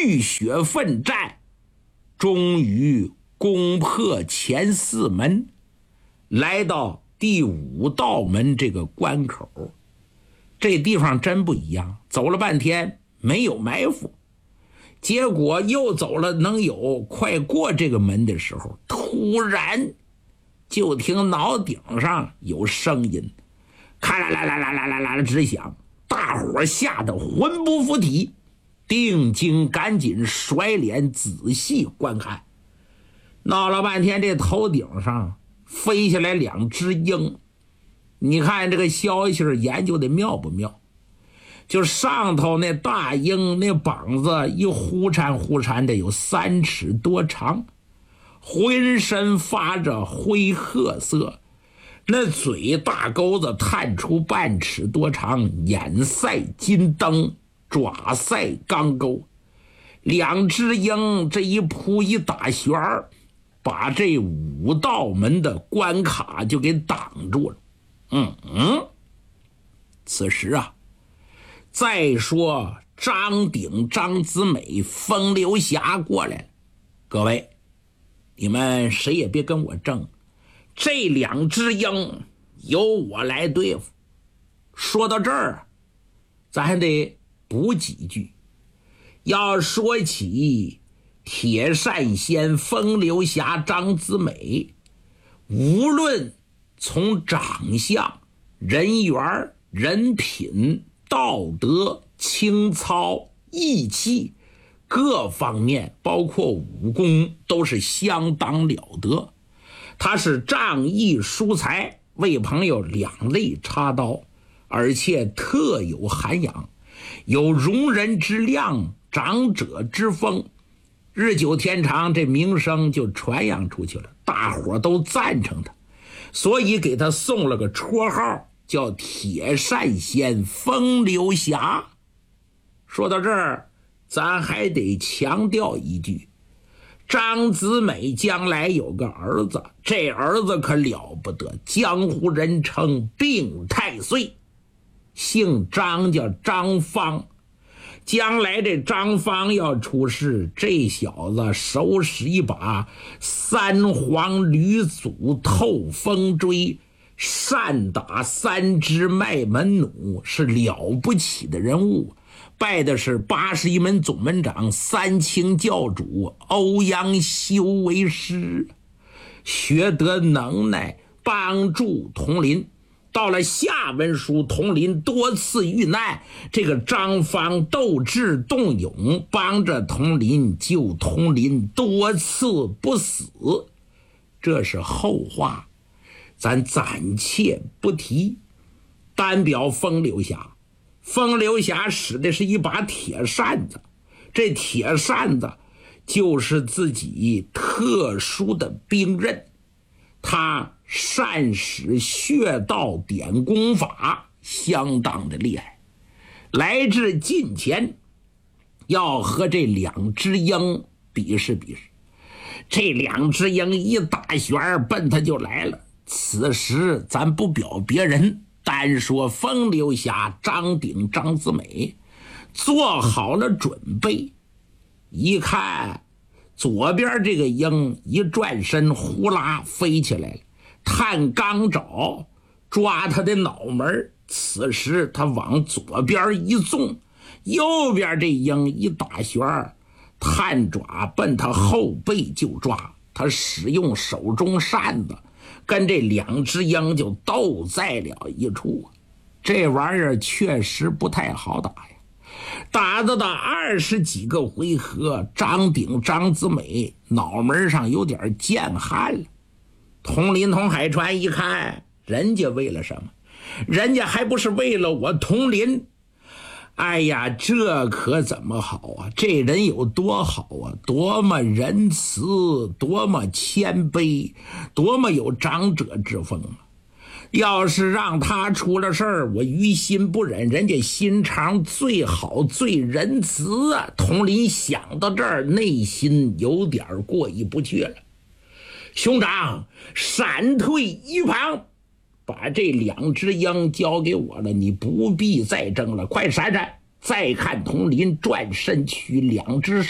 浴血奋战，终于攻破前4门，来到第5道门这个关口。这地方真不一样，走了半天没有埋伏，结果又走了能有快过这个门的时候，突然就听脑顶上有声音，咔啦啦啦啦啦啦啦直响，大伙吓得魂不附体，定睛赶紧甩脸仔细观看。闹了半天，这头顶上飞下来2只鹰，你看这个消息研究的妙不妙？就上头那大鹰那膀子一忽闪忽闪的有3尺多长，浑身发着灰褐色，那嘴大钩子探出半尺多长，眼赛金灯，爪赛钢钩。2只鹰这一扑一打旋儿，把这5道门的关卡就给挡住了。此时啊，再说张鼎、张子美、风流侠过来了。各位，你们谁也别跟我争，这2只鹰由我来对付。说到这儿，咱还得补几句。要说起铁扇仙、风流侠、张子美，无论从长相、人缘、人品、道德、情操、义气各方面，包括武功，都是相当了得。他是仗义疏财，为朋友2肋插刀，而且特有涵养，有容人之量，长者之风。日久天长，这名声就传扬出去了，大伙都赞成他，所以给他送了个绰号，叫铁扇仙、风流侠。说到这儿，咱还得强调一句，张子美将来有个儿子，这儿子可了不得，江湖人称病太岁，姓张，叫张方。将来这张方要出事，这小子手使一把3黄驴祖透风锥，善打3只麦门弩，是了不起的人物。拜的是81门总门长3清教主欧阳修为师，学得能耐，帮助统领。到了下文书，统领多次遇难，这个张方斗智斗勇，帮着统领救统领多次不死。这是后话，咱暂且不提。单表风流侠，风流侠使的是一把铁扇子，这铁扇子就是自己特殊的兵刃，他善使穴道点功法，相当的厉害。来至近前，要和这2只鹰比试比试。这2只鹰一打旋奔他就来了。此时咱不表别人，单说风流侠张鼎、张子美做好了准备。一看左边这个鹰一转身，呼啦飞起来了，探刚爪抓他的脑门。此时他往左边一纵，右边这鹰一打旋，探爪奔他后背就抓。他使用手中扇子跟这2只鹰就斗在了一处。这玩意儿确实不太好打呀。打到20几个回合，张鼎、张子美脑门上有点见汗了。统领统海川一看，人家为了什么？人家还不是为了我统领。哎呀，这可怎么好啊？这人有多好啊，多么仁慈，多么谦卑，多么有长者之风啊！要是让他出了事儿，我于心不忍。人家心肠最好，最仁慈啊！统领想到这儿，内心有点过意不去了。兄长，闪退一旁，把这2只鹰交给我了，你不必再争了，快闪闪！再看统领转身取2只手